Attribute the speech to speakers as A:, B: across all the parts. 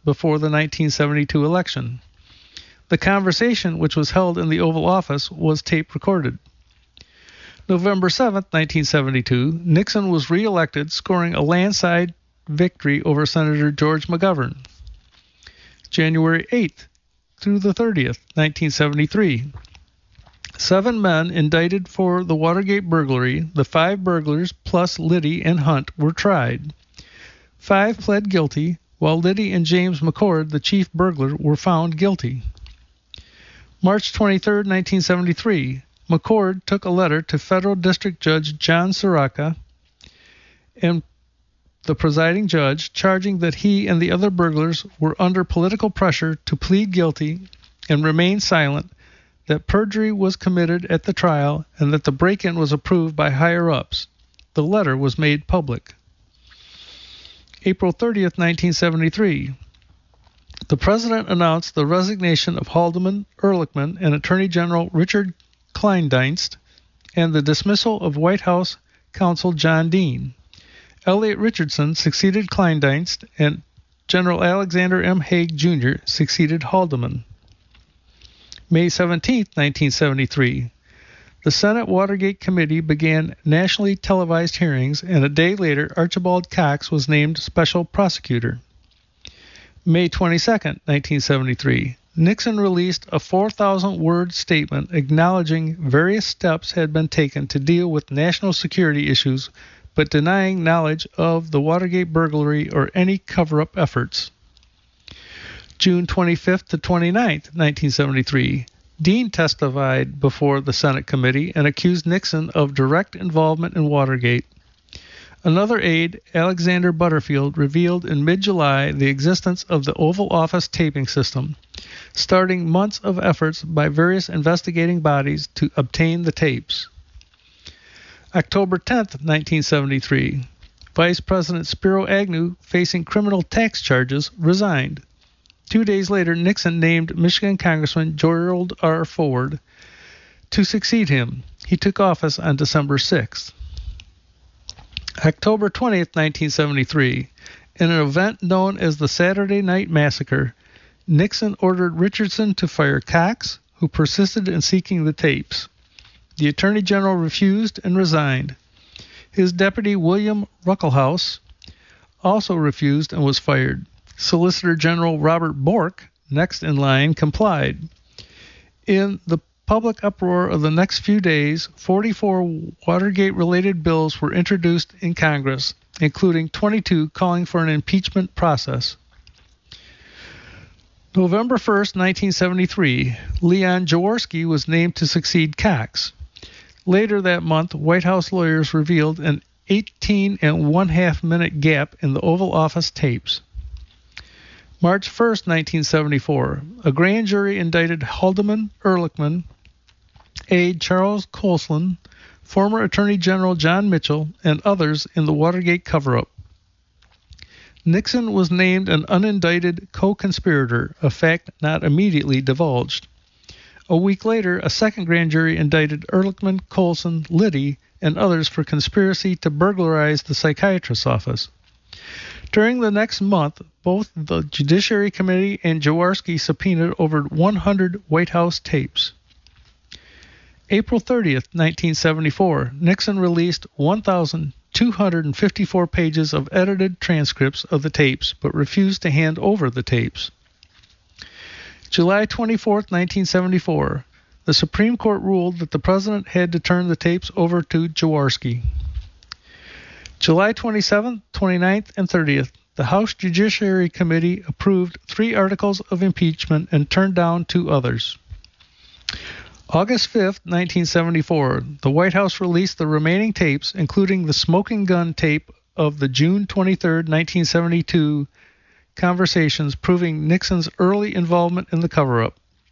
A: before the 1972 election. The conversation, which was held in the Oval Office, was tape recorded. November 7, 1972, Nixon was re-elected, scoring a landslide victory over Senator George McGovern. January 8th through the 30th, 1973. 7 men indicted for the Watergate burglary, the 5 burglars plus Liddy and Hunt, were tried. 5 pled guilty, while Liddy and James McCord, the chief burglar, were found guilty. March 23, 1973. McCord took a letter to Federal District Judge John Sirica and the presiding judge, charging that he and the other burglars were under political pressure to plead guilty and remain silent, that perjury was committed at the trial, and that the break-in was approved by higher-ups. The letter was made public. April 30, 1973. The President announced the resignation of Haldeman, Ehrlichman, and Attorney General Richard Kleindienst, and the dismissal of White House counsel John Dean. Elliot Richardson succeeded Kleindienst, and General Alexander M. Haig, Jr. succeeded Haldeman. May 17, 1973. The Senate Watergate Committee began nationally televised hearings, and a day later, Archibald Cox was named special prosecutor. May 22, 1973. Nixon released a 4,000-word statement acknowledging various steps had been taken to deal with national security issues, but denying knowledge of the Watergate burglary or any cover-up efforts. June 25th to 29th, 1973. Dean testified before the Senate committee and accused Nixon of direct involvement in Watergate. Another aide, Alexander Butterfield, revealed in mid-July the existence of the Oval Office taping system, starting months of efforts by various investigating bodies to obtain the tapes. October 10th, 1973. Vice President Spiro Agnew, facing criminal tax charges, resigned. 2 days later, Nixon named Michigan Congressman Gerald R. Ford to succeed him. He took office on December 6th. October 20th, 1973. In an event known as the Saturday Night Massacre, Nixon ordered Richardson to fire Cox, who persisted in seeking the tapes. The Attorney General refused and resigned. His deputy, William Ruckelshaus, also refused and was fired. Solicitor General Robert Bork, next in line, complied. In the public uproar of the next few days, 44 Watergate-related bills were introduced in Congress, including 22 calling for an impeachment process. November 1st, 1973, Leon Jaworski was named to succeed Cox. Later that month, White House lawyers revealed an 18.5-minute gap in the Oval Office tapes. March 1st, 1974, a grand jury indicted Haldeman, Ehrlichman, aide Charles Colson, former Attorney General John Mitchell, and others in the Watergate cover-up. Nixon was named an unindicted co-conspirator, a fact not immediately divulged. A week later, a second grand jury indicted Ehrlichman, Colson, Liddy, and others for conspiracy to burglarize the psychiatrist's office. During the next month, both the Judiciary Committee and Jaworski subpoenaed over 100 White House tapes. April 30th, 1974, Nixon released 1,254 pages of edited transcripts of the tapes, but refused to hand over the tapes. July 24th, 1974, the Supreme Court ruled that the President had to turn the tapes over to Jaworski. July 27th, 29th, and 30th, the House Judiciary Committee approved 3 articles of impeachment and turned down 2 others. August 5th, 1974, the White House released the remaining tapes, including the smoking gun tape of the June 23, 1972 conversations proving Nixon's early involvement in the cover-up.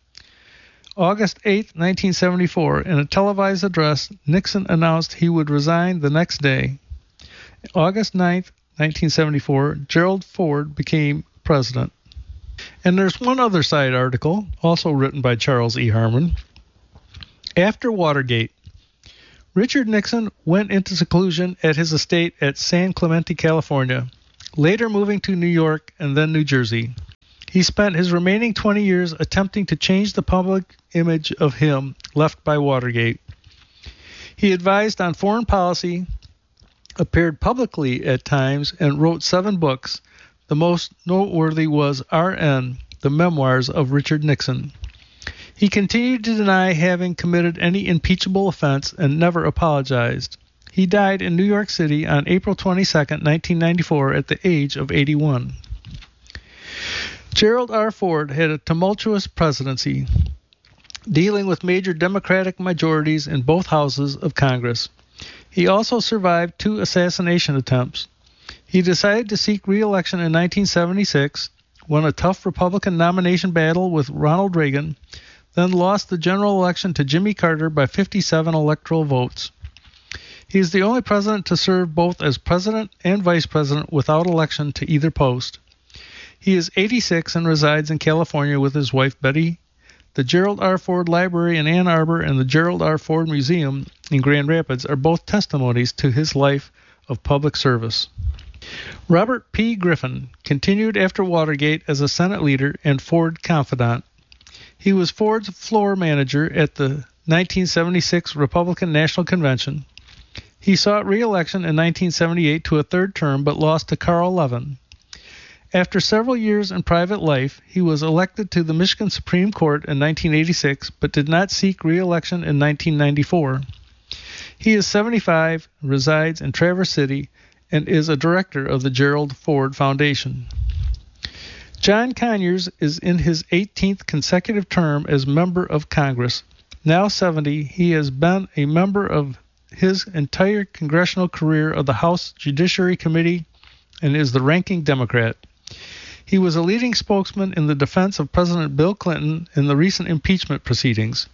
A: August 8, 1974, in a televised address, Nixon announced he would resign the next day. August 9, 1974, Gerald Ford became president. And there's one other side article, also written by Charles E. Harmon. After Watergate, Richard Nixon went into seclusion at his estate at San Clemente, California, later moving to New York and then New Jersey. He spent his remaining 20 years attempting to change the public image of him left by Watergate. He advised on foreign policy, appeared publicly at times, and wrote 7 books. The most noteworthy was R.N., The Memoirs of Richard Nixon. He continued to deny having committed any impeachable offense and never apologized. He died in New York City on April 22, 1994, at the age of 81. Gerald R. Ford had a tumultuous presidency, dealing with major Democratic majorities in both houses of Congress. He also survived 2 assassination attempts. He decided to seek re-election in 1976, won a tough Republican nomination battle with Ronald Reagan, then lost the general election to Jimmy Carter by 57 electoral votes. He is the only president to serve both as president and vice president without election to either post. He is 86 and resides in California with his wife Betty. The Gerald R. Ford Library in Ann Arbor and the Gerald R. Ford Museum in Grand Rapids are both testimonies to his life of public service. Robert P. Griffin continued after Watergate as a Senate leader and Ford confidant. He was Ford's floor manager at the 1976 Republican National Convention. He sought re-election in 1978 to a 3rd term but lost to Carl Levin. After several years in private life, he was elected to the Michigan Supreme Court in 1986 but did not seek re-election in 1994. He is 75, resides in Traverse City, and is a director of the Gerald Ford Foundation. John Conyers is in his 18th consecutive term as member of Congress. Now 70, he has been a member of his entire congressional career of the House Judiciary Committee and is the ranking Democrat. He was a leading spokesman in the defense of President Bill Clinton in the recent impeachment proceedings.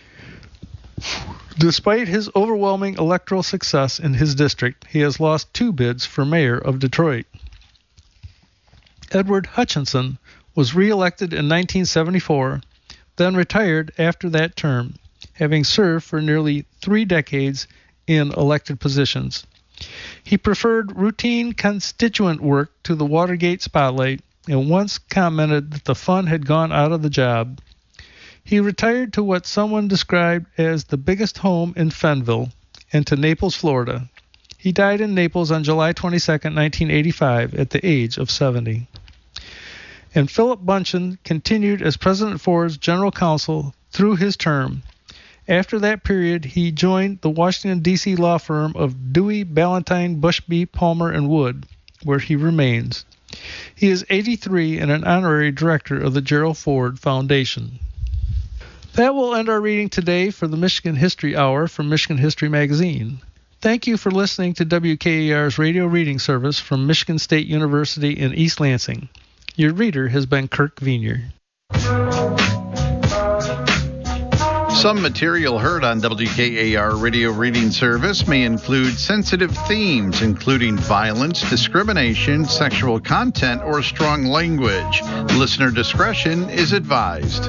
A: Despite his overwhelming electoral success in his district, he has lost 2 bids for mayor of Detroit. Edward Hutchinson was re-elected in 1974, then retired after that term, having served for nearly 3 decades in elected positions. He preferred routine constituent work to the Watergate spotlight and once commented that the fun had gone out of the job. He retired to what someone described as the biggest home in Fenville and to Naples, Florida. He died in Naples on July 22, 1985, at the age of 70. And Philip Bunchen continued as President Ford's general counsel through his term. After that period, he joined the Washington, D.C. law firm of Dewey, Ballantyne, Bushby, Palmer, and Wood, where he remains. He is 83 and an honorary director of the Gerald Ford Foundation. That will end our reading today for the Michigan History Hour from Michigan History Magazine. Thank you for listening to WKAR's radio reading service from Michigan State University in East Lansing. Your reader has been Kirk Venier.
B: Some material heard on WKAR radio reading service may include sensitive themes, including violence, discrimination, sexual content, or strong language. Listener discretion is advised.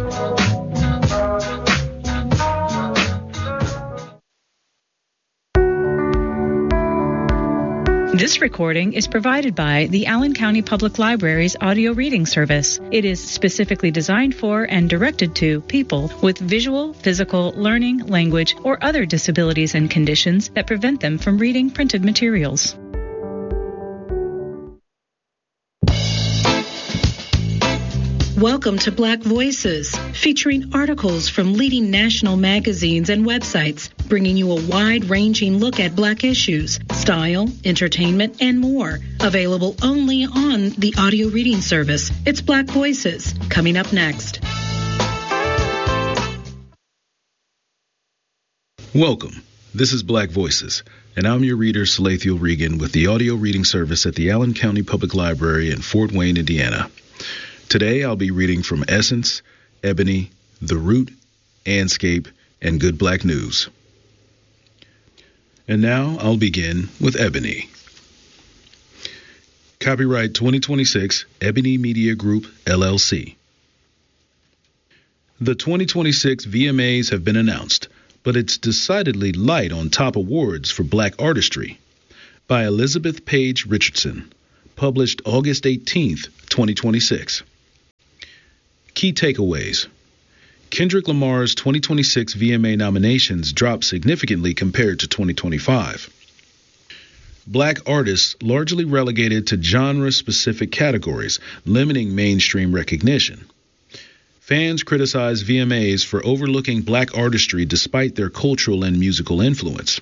C: This recording is provided by the Allen County Public Library's audio reading service. It is specifically designed for and directed to people with visual, physical, learning, language, or other disabilities and conditions that prevent them from reading printed materials. Welcome to Black Voices, featuring articles from leading national magazines and websites, bringing you a wide-ranging look at Black issues, style, entertainment, and more. Available only on the audio reading service. It's Black Voices, coming up next.
D: Welcome. This is Black Voices, and I'm your reader, Salathiel Regan, with the audio reading service at the Allen County Public Library in Fort Wayne, Indiana. Today I'll be reading from Essence, Ebony, The Root, Anscape, and Good Black News. And now I'll begin with Ebony. Copyright 2026, Ebony Media Group, LLC. The 2026 VMAs have been announced, but it's decidedly light on top awards for Black artistry. By Elizabeth Page Richardson, published August 18th, 2026. Key takeaways. Kendrick Lamar's 2026 VMA nominations dropped significantly compared to 2025. Black artists largely relegated to genre-specific categories, limiting mainstream recognition. Fans criticize VMAs for overlooking black artistry despite their cultural and musical influence.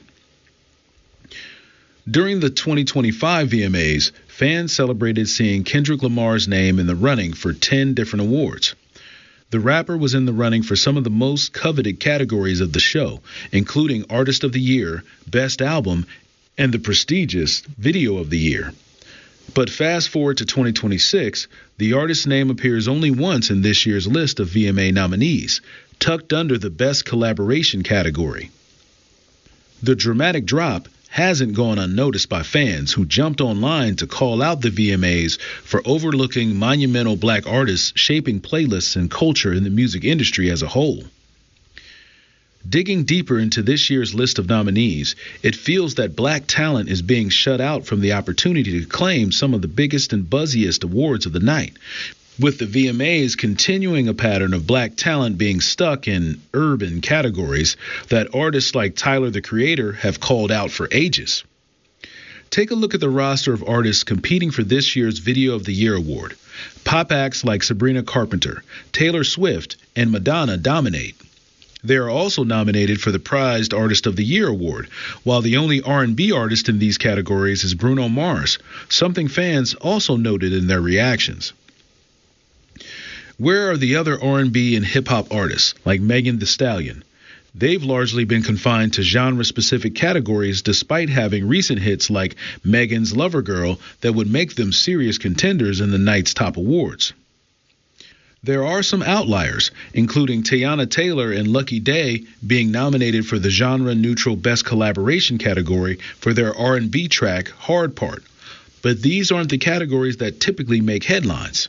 D: During the 2025 VMAs, fans celebrated seeing Kendrick Lamar's name in the running for 10 different awards. The rapper was in the running for some of the most coveted categories of the show, including Artist of the Year, Best Album, and the prestigious Video of the Year. But fast forward to 2026, the artist's name appears only once in this year's list of VMA nominees, tucked under the Best Collaboration category. The dramatic drop hasn't gone unnoticed by fans who jumped online to call out the VMAs for overlooking monumental black artists shaping playlists and culture in the music industry as a whole. Digging deeper into this year's list of nominees, it feels that black talent is being shut out from the opportunity to claim some of the biggest and buzziest awards of the night, with the VMAs continuing a pattern of black talent being stuck in urban categories that artists like Tyler, the Creator, have called out for ages. Take a look at the roster of artists competing for this year's Video of the Year award. Pop acts like Sabrina Carpenter, Taylor Swift, and Madonna dominate. They are also nominated for the prized Artist of the Year award, while the only R&B artist in these categories is Bruno Mars, something fans also noted in their reactions. Where are the other R&B and hip-hop artists, like Megan Thee Stallion? They've largely been confined to genre-specific categories despite having recent hits like Megan's Lover Girl that would make them serious contenders in the night's top awards. There are some outliers, including Teyana Taylor and Lucky Daye being nominated for the genre-neutral Best Collaboration category for their R&B track, Hard Part. But these aren't the categories that typically make headlines.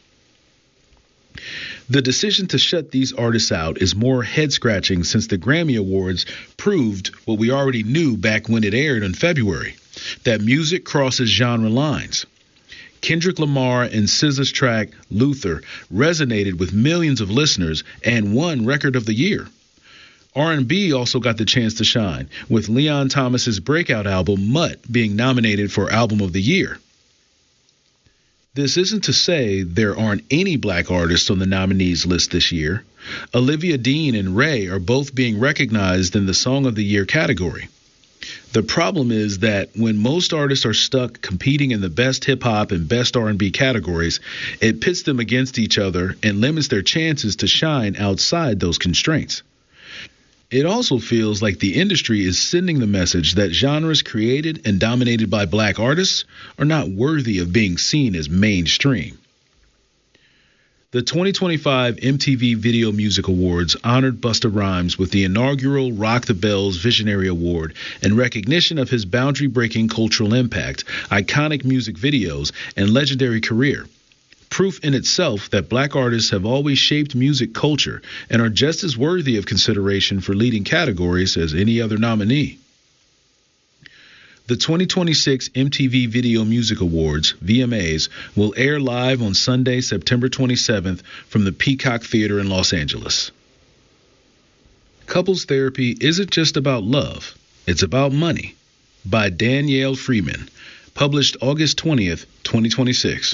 D: The decision to shut these artists out is more head-scratching since the Grammy Awards proved what we already knew back when it aired in February, that music crosses genre lines. Kendrick Lamar and SZA's track, Luther, resonated with millions of listeners and won Record of the Year. R&B also got the chance to shine, with Leon Thomas's breakout album, Mutt, being nominated for Album of the Year. This isn't to say there aren't any black artists on the nominees list this year. Olivia Dean and Ray are both being recognized in the Song of the Year category. The problem is that when most artists are stuck competing in the best hip-hop and best R&B categories, it pits them against each other and limits their chances to shine outside those constraints. It also feels like the industry is sending the message that genres created and dominated by black artists are not worthy of being seen as mainstream. The 2025 MTV Video Music Awards honored Busta Rhymes with the inaugural Rock the Bells Visionary Award in recognition of his boundary-breaking cultural impact, iconic music videos, and legendary career. Proof in itself that black artists have always shaped music culture and are just as worthy of consideration for leading categories as any other nominee. The 2026 MTV Video Music Awards, VMAs, will air live on Sunday, September 27th from the Peacock Theater in Los Angeles. Couples Therapy Isn't Just About Love, It's About Money, by Danielle Freeman, published August 20th, 2026.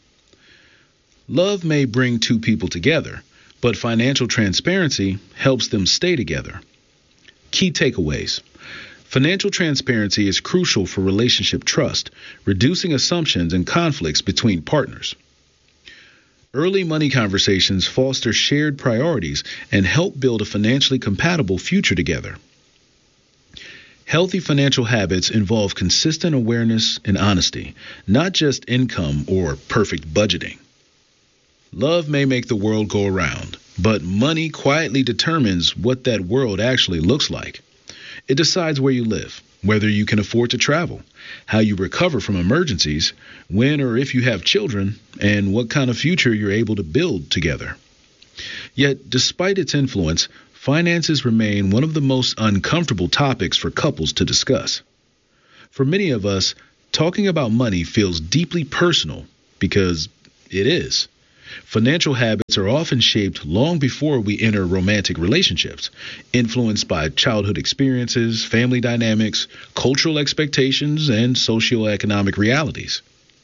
D: Love may bring two people together, but financial transparency helps them stay together. Key takeaways. Financial transparency is crucial for relationship trust, reducing assumptions and conflicts between partners. Early money conversations foster shared priorities and help build a financially compatible future together. Healthy financial habits involve consistent awareness and honesty, not just income or perfect budgeting. Love may make the world go around, but money quietly determines what that world actually looks like. It decides where you live, whether you can afford to travel, how you recover from emergencies, when or if you have children, and what kind of future you're able to build together. Yet, despite its influence, finances remain one of the most uncomfortable topics for couples to discuss. For many of us, talking about money feels deeply personal because it is. Financial habits are often shaped long before we enter romantic relationships, influenced by childhood experiences, family dynamics, cultural expectations, and socioeconomic realities.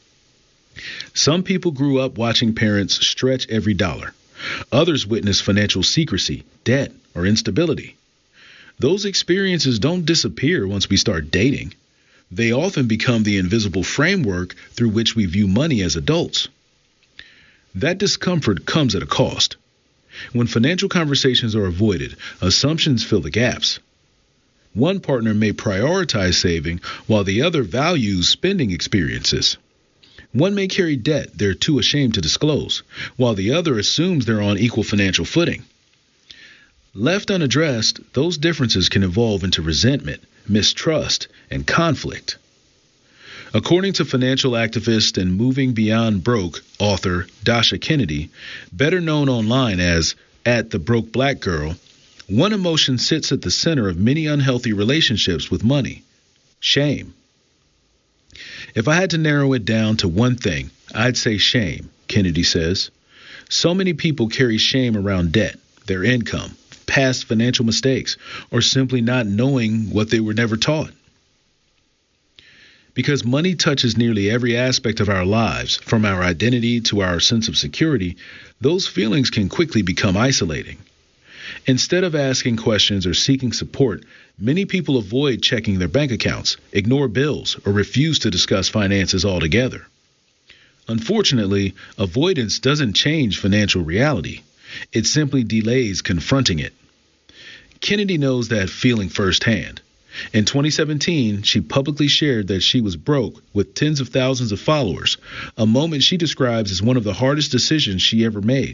D: Some people grew up watching parents stretch every dollar. Others witnessed financial secrecy, debt, or instability. Those experiences don't disappear once we start dating. They often become the invisible framework through which we view money as adults. That discomfort comes at a cost. When financial conversations are avoided, assumptions fill the gaps. One partner may prioritize saving while the other values spending experiences. One may carry debt they're too ashamed to disclose, while the other assumes they're on equal financial footing. Left unaddressed, those differences can evolve into resentment, mistrust, and conflict. According to financial activist and Moving Beyond Broke author Dasha Kennedy, better known online as @TheBrokeBlackGirl, one emotion sits at the center of many unhealthy relationships with money: shame. If I had to narrow it down to one thing, I'd say shame, Kennedy says. So many people carry shame around debt, their income, past financial mistakes, or simply not knowing what they were never taught. Because money touches nearly every aspect of our lives, from our identity to our sense of security, those feelings can quickly become isolating. Instead of asking questions or seeking support, many people avoid checking their bank accounts, ignore bills, or refuse to discuss finances altogether. Unfortunately, avoidance doesn't change financial reality. It simply delays confronting it. Kennedy knows that feeling firsthand. In 2017, she publicly shared that she was broke with tens of thousands of followers, a moment she describes as one of the hardest decisions she ever made.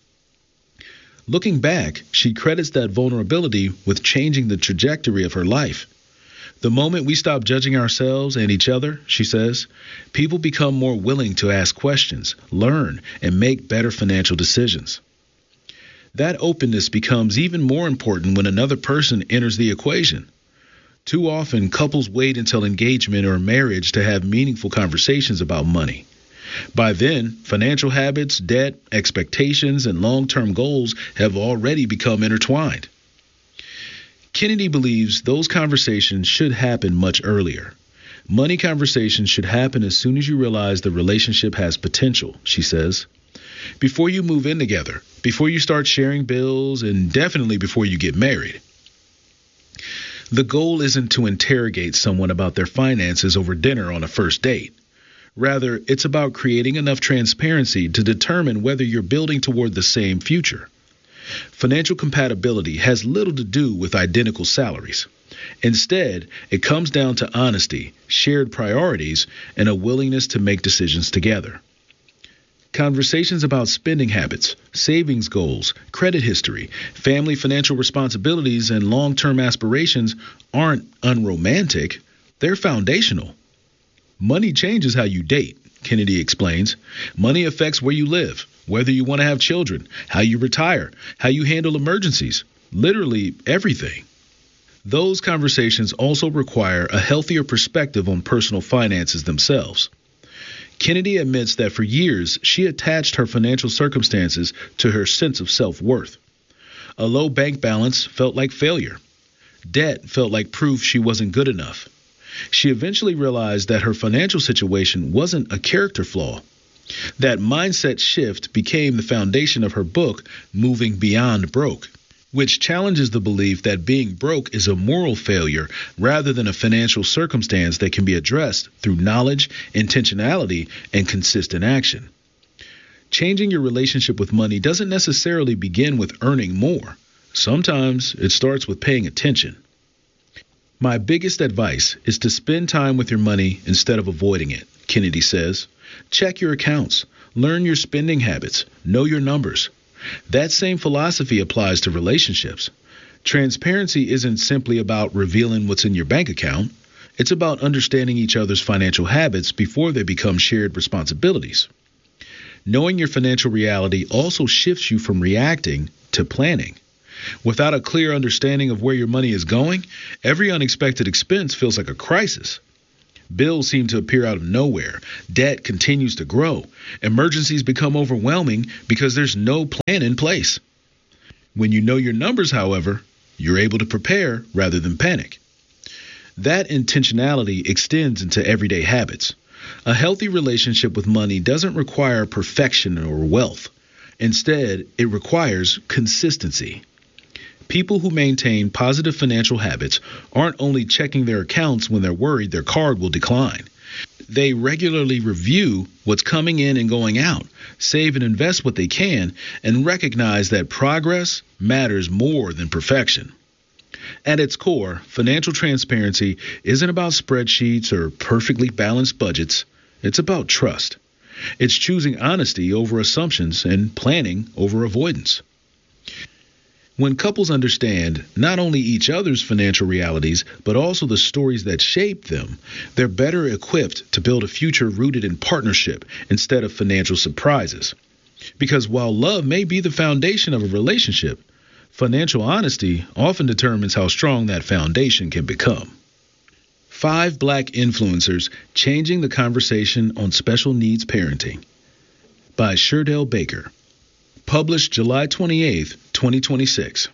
D: Looking back, she credits that vulnerability with changing the trajectory of her life. The moment we stop judging ourselves and each other, she says, people become more willing to ask questions, learn, and make better financial decisions. That openness becomes even more important when another person enters the equation. Too often, couples wait until engagement or marriage to have meaningful conversations about money. By then, financial habits, debt, expectations, and long-term goals have already become intertwined. Kennedy believes those conversations should happen much earlier. Money conversations should happen as soon as you realize the relationship has potential, she says. Before you move in together, before you start sharing bills, and definitely before you get married. The goal isn't to interrogate someone about their finances over dinner on a first date. Rather, it's about creating enough transparency to determine whether you're building toward the same future. Financial compatibility has little to do with identical salaries. Instead, it comes down to honesty, shared priorities, and a willingness to make decisions together. Conversations about spending habits, savings goals, credit history, family financial responsibilities, and long-term aspirations aren't unromantic. They're foundational. Money changes how you date, Kennedy explains. Money affects where you live, whether you want to have children, how you retire, how you handle emergencies, literally everything. Those conversations also require a healthier perspective on personal finances themselves. Kennedy admits that for years she attached her financial circumstances to her sense of self-worth. A low bank balance felt like failure. Debt felt like proof she wasn't good enough. She eventually realized that her financial situation wasn't a character flaw. That mindset shift became the foundation of her book, Moving Beyond Broke, which challenges the belief that being broke is a moral failure rather than a financial circumstance that can be addressed through knowledge, intentionality, and consistent action. Changing your relationship with money doesn't necessarily begin with earning more. Sometimes it starts with paying attention. My biggest advice is to spend time with your money instead of avoiding it, Kennedy says. Check your accounts, learn your spending habits, know your numbers. That same philosophy applies to relationships. Transparency isn't simply about revealing what's in your bank account. It's about understanding each other's financial habits before they become shared responsibilities. Knowing your financial reality also shifts you from reacting to planning. Without a clear understanding of where your money is going, every unexpected expense feels like a crisis. Bills seem to appear out of nowhere. Debt continues to grow. Emergencies become overwhelming because there's no plan in place. When you know your numbers, however, you're able to prepare rather than panic. That intentionality extends into everyday habits. A healthy relationship with money doesn't require perfection or wealth. Instead, it requires consistency. People who maintain positive financial habits aren't only checking their accounts when they're worried their card will decline. They regularly review what's coming in and going out, save and invest what they can, and recognize that progress matters more than perfection. At its core, financial transparency isn't about spreadsheets or perfectly balanced budgets. It's about trust. It's choosing honesty over assumptions and planning over avoidance. When couples understand not only each other's financial realities, but also the stories that shape them, they're better equipped to build a future rooted in partnership instead of financial surprises. Because while love may be the foundation of a relationship, financial honesty often determines how strong that foundation can become. 5 Black Influencers Changing the Conversation on Special Needs Parenting by Sherdell Baker. Published July 28, 2026.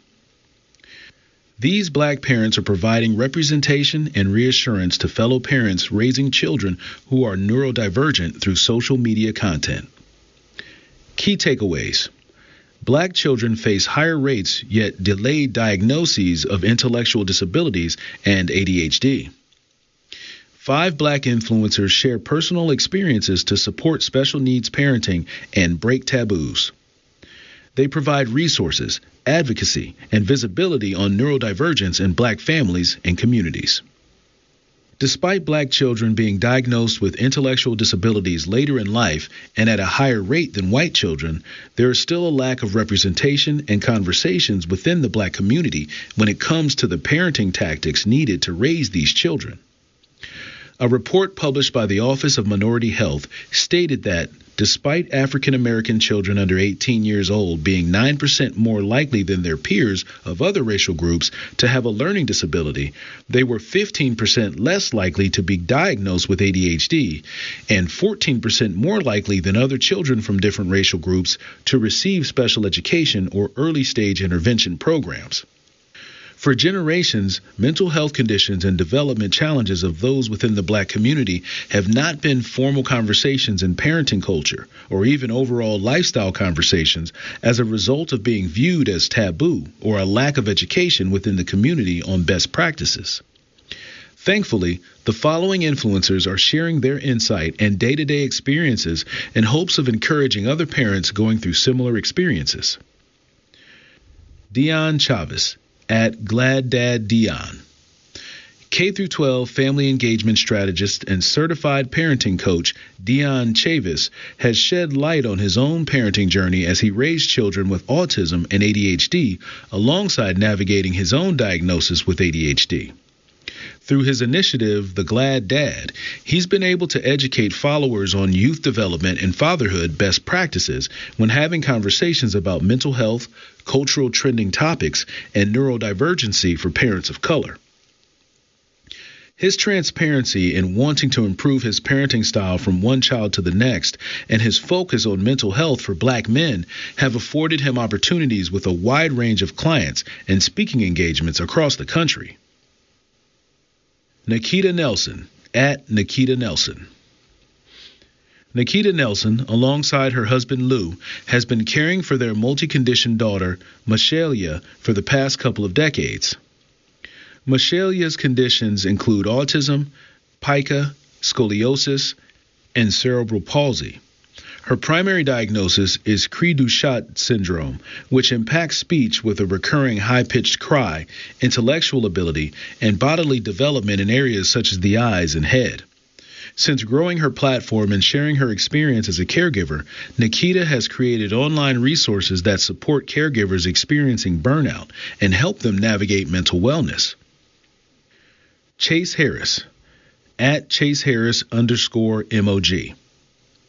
D: These Black parents are providing representation and reassurance to fellow parents raising children who are neurodivergent through social media content. Key takeaways. Black children face higher rates yet delayed diagnoses of intellectual disabilities and ADHD. 5 Black influencers share personal experiences to support special needs parenting and break taboos. They provide resources, advocacy, and visibility on neurodivergence in Black families and communities. Despite Black children being diagnosed with intellectual disabilities later in life and at a higher rate than white children, there is still a lack of representation and conversations within the Black community when it comes to the parenting tactics needed to raise these children. A report published by the Office of Minority Health stated that despite African American children under 18 years old being 9% more likely than their peers of other racial groups to have a learning disability, they were 15% less likely to be diagnosed with ADHD and 14% more likely than other children from different racial groups to receive special education or early stage intervention programs. For generations, mental health conditions and development challenges of those within the Black community have not been formal conversations in parenting culture or even overall lifestyle conversations as a result of being viewed as taboo or a lack of education within the community on best practices. Thankfully, the following influencers are sharing their insight and day-to-day experiences in hopes of encouraging other parents going through similar experiences. Dion Chavez at Glad Dad Dion. K-12 family engagement strategist and certified parenting coach Dion Chavez has shed light on his own parenting journey as he raised children with autism and ADHD alongside navigating his own diagnosis with ADHD. Through his initiative, The Glad Dad, he's been able to educate followers on youth development and fatherhood best practices when having conversations about mental health, cultural trending topics, and neurodivergency for parents of color. His transparency in wanting to improve his parenting style from one child to the next and his focus on mental health for Black men have afforded him opportunities with a wide range of clients and speaking engagements across the country. Nikita Nelson, at Nikita Nelson. Nikita Nelson, alongside her husband Lou, has been caring for their multi-conditioned daughter, Michelia, for the past couple of decades. Michelia's conditions include autism, pica, scoliosis, and cerebral palsy. Her primary diagnosis is Cri-du-chat syndrome, which impacts speech with a recurring high-pitched cry, intellectual ability, and bodily development in areas such as the eyes and head. Since growing her platform and sharing her experience as a caregiver, Nikita has created online resources that support caregivers experiencing burnout and help them navigate mental wellness. Chase Harris, at Chase Harris _MOG.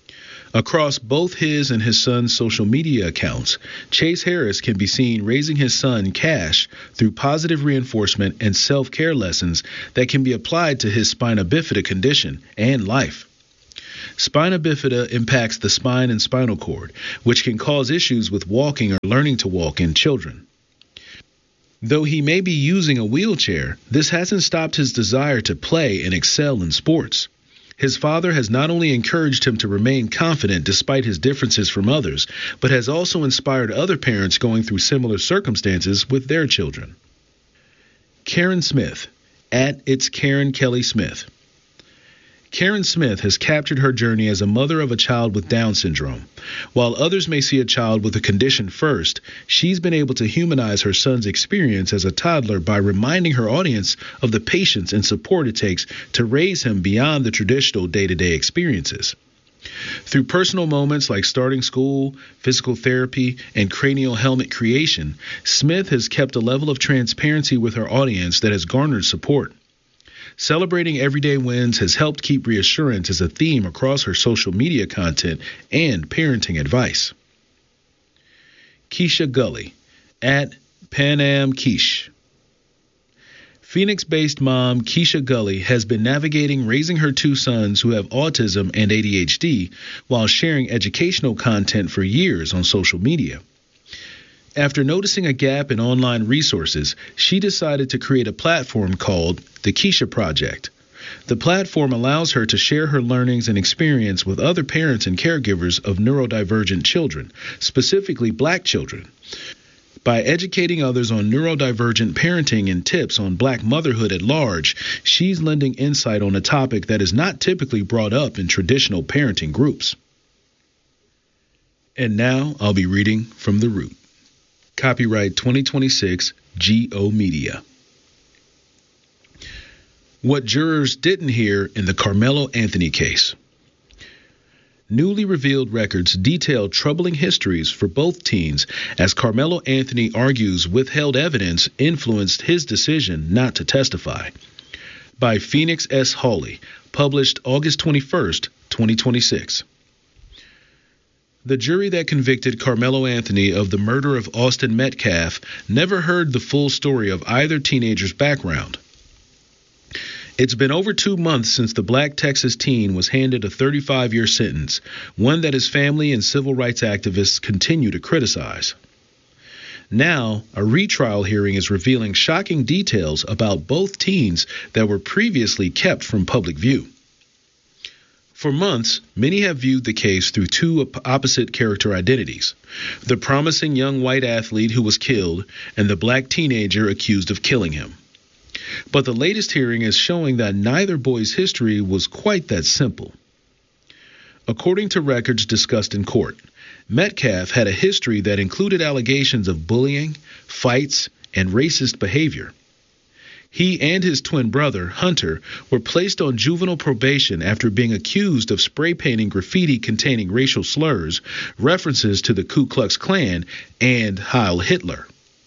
D: Across both his and his son's social media accounts, Chase Harris can be seen raising his son, Cash, through positive reinforcement and self-care lessons that can be applied to his spina bifida condition and life. Spina bifida impacts the spine and spinal cord, which can cause issues with walking or learning to walk in children. Though he may be using a wheelchair, this hasn't stopped his desire to play and excel in sports. His father has not only encouraged him to remain confident despite his differences from others, but has also inspired other parents going through similar circumstances with their children. Karen Smith, @It's Karen Kelly Smith. Karen Smith has captured her journey as a mother of a child with Down syndrome. While others may see a child with a condition first, she's been able to humanize her son's experience as a toddler by reminding her audience of the patience and support it takes to raise him beyond the traditional day-to-day experiences. Through personal moments like starting school, physical therapy, and cranial helmet creation, Smith has kept a level of transparency with her audience that has garnered support. Celebrating everyday wins has helped keep reassurance as a theme across her social media content and parenting advice. Keisha Gully, @PanamKeish. Phoenix-based mom Keisha Gully has been navigating raising her two sons who have autism and ADHD while sharing educational content for years on social media. After noticing a gap in online resources, she decided to create a platform called The Keisha Project. The platform allows her to share her learnings and experience with other parents and caregivers of neurodivergent children, specifically Black children. By educating others on neurodivergent parenting and tips on Black motherhood at large, she's lending insight on a topic that is not typically brought up in traditional parenting groups. And now I'll be reading from The Root. Copyright 2026, GO Media. What jurors didn't hear in the Carmelo Anthony case. Newly revealed records detail troubling histories for both teens as Carmelo Anthony argues withheld evidence influenced his decision not to testify. By Phoenix S. Hawley, published August 21st, 2026. The jury that convicted Carmelo Anthony of the murder of Austin Metcalf never heard the full story of either teenager's background. It's been over 2 months since the Black Texas teen was handed a 35-year sentence, one that his family and civil rights activists continue to criticize. Now, a retrial hearing is revealing shocking details about both teens that were previously kept from public view. For months, many have viewed the case through two opposite character identities: the promising young white athlete who was killed and the Black teenager accused of killing him. But the latest hearing is showing that neither boy's history was quite that simple. According to records discussed in court, Metcalf had a history that included allegations of bullying, fights, and racist behavior. He and his twin brother, Hunter, were placed on juvenile probation after being accused of spray painting graffiti containing racial slurs, references to the Ku Klux Klan, and Heil Hitler.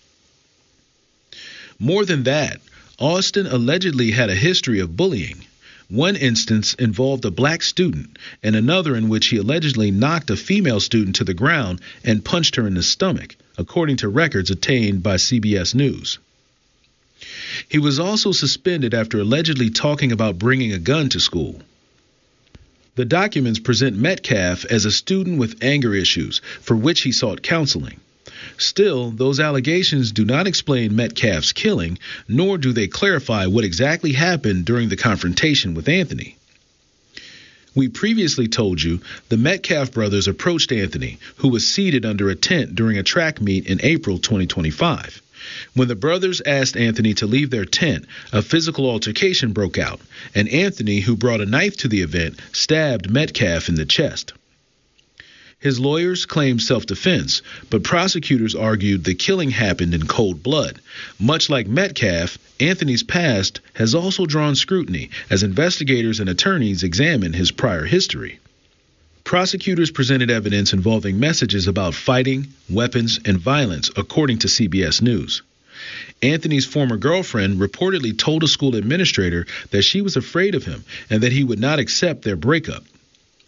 D: More than that, Austin allegedly had a history of bullying. One instance involved a Black student, and another in which he allegedly knocked a female student to the ground and punched her in the stomach, according to records obtained by CBS News. He was also suspended after allegedly talking about bringing a gun to school. The documents present Metcalf as a student with anger issues, for which he sought counseling. Still, those allegations do not explain Metcalf's killing, nor do they clarify what exactly happened during the confrontation with Anthony. We previously told you the Metcalf brothers approached Anthony, who was seated under a tent during a track meet in April 2025. When the brothers asked Anthony to leave their tent, a physical altercation broke out, and Anthony, who brought a knife to the event, stabbed Metcalf in the chest. His lawyers claimed self-defense, but prosecutors argued the killing happened in cold blood. Much like Metcalf, Anthony's past has also drawn scrutiny as investigators and attorneys examine his prior history. Prosecutors presented evidence involving messages about fighting, weapons, and violence, according to CBS News. Anthony's former girlfriend reportedly told a school administrator that she was afraid of him and that he would not accept their breakup.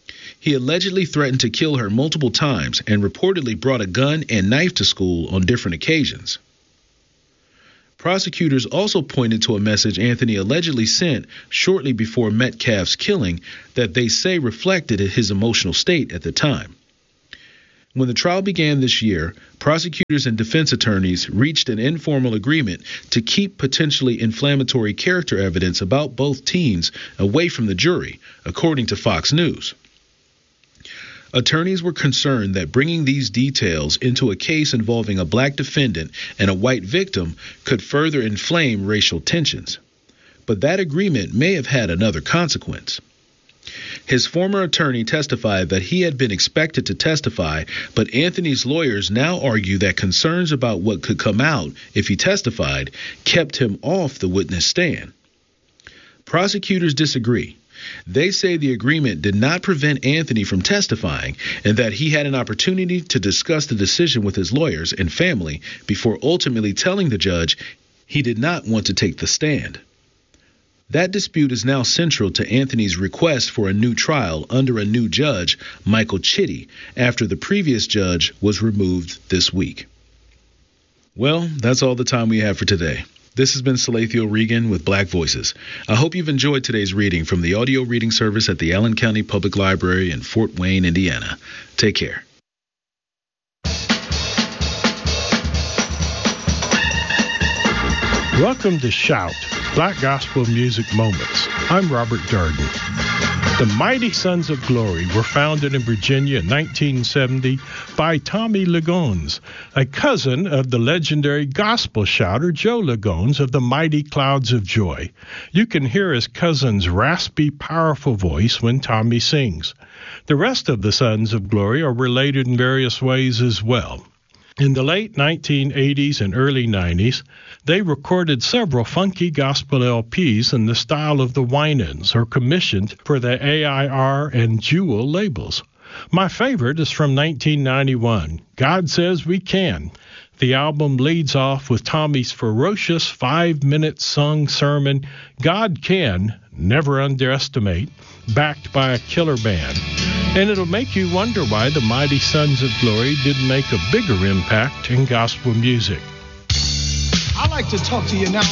D: He allegedly threatened to kill her multiple times and reportedly brought a gun and knife to school on different occasions. Prosecutors also pointed to a message Anthony allegedly sent shortly before Metcalf's killing that they say reflected his emotional state at the time. When the trial began this year, prosecutors and defense attorneys reached an informal agreement to keep potentially inflammatory character evidence about both teens away from the jury, according to Fox News. Attorneys were concerned that bringing these details into a case involving a black defendant and a white victim could further inflame racial tensions. But that agreement may have had another consequence. His former attorney testified that he had been expected to testify, but Anthony's lawyers now argue that concerns about what could come out if he testified kept him off the witness stand. Prosecutors disagree. They say the agreement did not prevent Anthony from testifying and that he had an opportunity to discuss the decision with his lawyers and family before ultimately telling the judge he did not want to take the stand. That dispute is now central to Anthony's request for a new trial under a new judge, Michael Chitty, after the previous judge was removed this week. Well, that's all the time we have for today. This has been Salathiel Regan with Black Voices. I hope you've enjoyed today's reading from the audio reading service at the Allen County Public Library in Fort Wayne, Indiana. Take care.
E: Welcome to Shout, Black Gospel Music Moments. I'm Robert Darden. The Mighty Sons of Glory were founded in Virginia in 1970 by Tommy Ligones, a cousin of the legendary gospel shouter Joe Ligones of the Mighty Clouds of Joy. You can hear his cousin's raspy, powerful voice when Tommy sings. The rest of the Sons of Glory are related in various ways as well. In the late 1980s and early 90s, they recorded several funky gospel LPs in the style of the Winans, or commissioned for the AIR and Jewel labels. My favorite is from 1991, God Says We Can. The album leads off with Tommy's ferocious 5-minute sung sermon, God Can, Never Underestimate, backed by a killer band. And it'll make you wonder why the Mighty Sons of Glory didn't make a bigger impact in gospel music.
F: I'd like to talk to you now